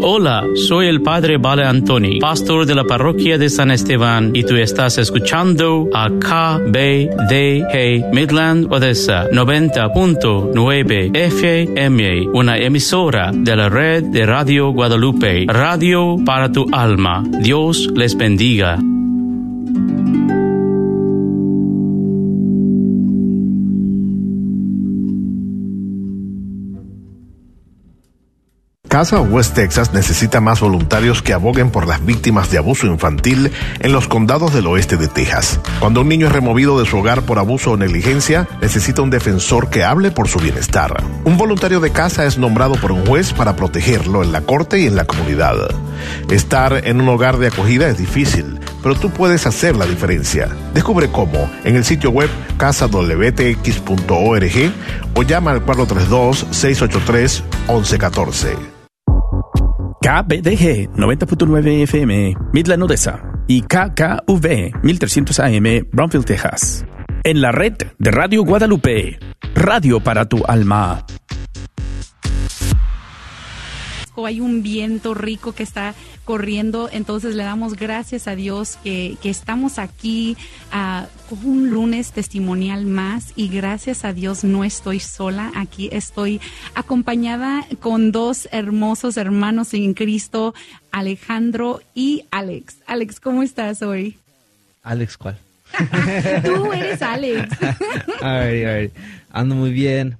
Hola, soy el Padre Vale Antoni, pastor de la parroquia de San Esteban, y tú estás escuchando a KBDG Midland Odessa 90.9 FM, una emisora de la red de Radio Guadalupe, radio para tu alma. Dios les bendiga. Casa West Texas necesita más voluntarios que aboguen por las víctimas de abuso infantil en los condados del oeste de Texas. Cuando un niño es removido de su hogar por abuso o negligencia, necesita un defensor que hable por su bienestar. Un voluntario de casa es nombrado por un juez para protegerlo en la corte y en la comunidad. Estar en un hogar de acogida es difícil, pero tú puedes hacer la diferencia. Descubre cómo en el sitio web casadwtx.org o llama al 432-683-1114. KBDG 90.9 FM, Midland Odessa, y KKV 1300 AM, Brownsville, Texas. En la red de Radio Guadalupe, radio para tu alma. Hay un viento rico que está corriendo, entonces le damos gracias a Dios que estamos aquí con un lunes testimonial más, y gracias a Dios no estoy sola, aquí estoy acompañada con dos hermosos hermanos en Cristo, Alejandro y Alex. Alex, ¿cómo estás hoy? ¿Alex cuál? Tú eres Alex. A ver, ando muy bien.